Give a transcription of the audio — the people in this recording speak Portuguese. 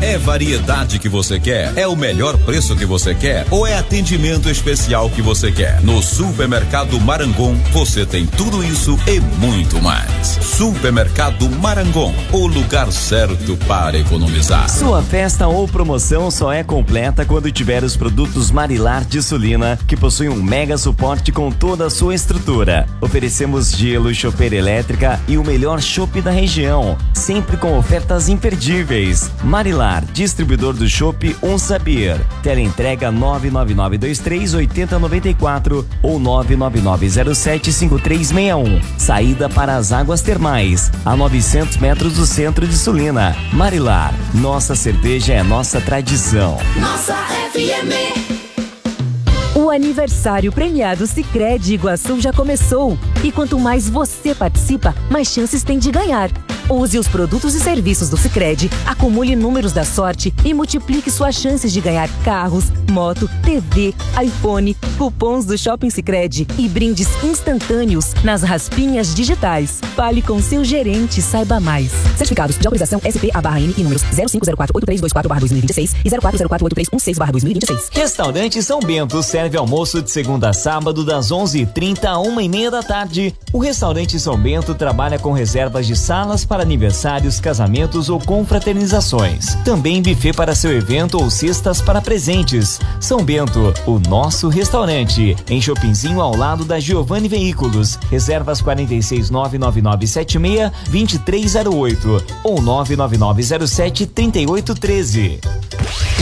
É variedade que você quer? É o melhor preço que você quer? Ou é atendimento especial que você quer? No Supermercado Marangon, você tem tudo isso e muito mais. Supermercado Marangon, o lugar certo para economizar. Sua festa ou promoção só é completa quando tiver os produtos Marilar de Sulina, que possuem um mega suporte com toda a sua estrutura. Oferecemos gelo, chopeira elétrica e o melhor chopp da região, sempre com ofertas imperdíveis. Marilar, distribuidor do chopp Sabir. Teleentrega 999238094 ou 999075361. Saída para as águas termais, a 900 metros do centro de Sulina. Marilar, nossa cerveja é nossa tradição. Nossa FM. O aniversário premiado Sicredi Iguaçu já começou. E quanto mais você participa, mais chances tem de ganhar. Use os produtos e serviços do Sicredi, acumule números da sorte e multiplique suas chances de ganhar carros, moto, TV, iPhone, cupons do Shopping Sicredi e brindes instantâneos nas raspinhas digitais. Fale com seu gerente e saiba mais. Certificados de autorização SP/N e números 05048324/2026 e 04048316/2026. Restaurante São Bento serve almoço de segunda a sábado das 11h30 a 1h30 da tarde. O Restaurante São Bento trabalha com reservas de salas para aniversários, casamentos ou confraternizações. Também buffet para seu evento ou cestas para presentes. São Bento, o nosso restaurante. Em Chopinzinho, ao lado da Giovanni Veículos. Reservas 46999762308 ou 999073813.